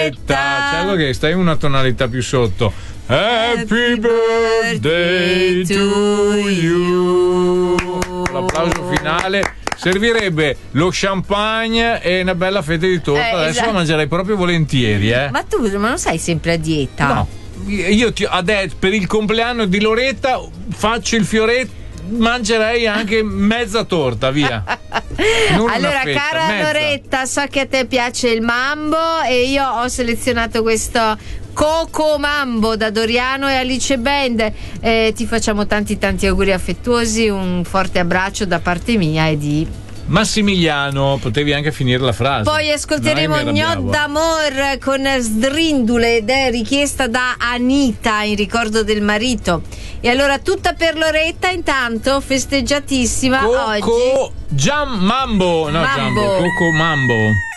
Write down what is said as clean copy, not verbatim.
Loretta. Certo che stai una tonalità più sotto. Happy birthday to you. L'applauso finale. Servirebbe lo champagne e una bella fetta di torta. Adesso esatto. la mangerei proprio volentieri. Ma tu non sei sempre a dieta? No, io adesso per il compleanno di Loretta faccio il fioretto, mangerei anche mezza torta, via. Non allora, fetta, cara mezza. Loretta, so che a te piace il mambo e io ho selezionato questo Coco Mambo da Doriano e Alice Band. Ti facciamo tanti auguri affettuosi, un forte abbraccio da parte mia e di Massimiliano. Potevi anche finire la frase. Poi ascolteremo Gnot d'Amor con Sdrindule ed è richiesta da Anita in ricordo del marito. E allora tutta per Loretta, intanto festeggiatissima Coco oggi. Mambo. No, Mambo. Coco Mambo.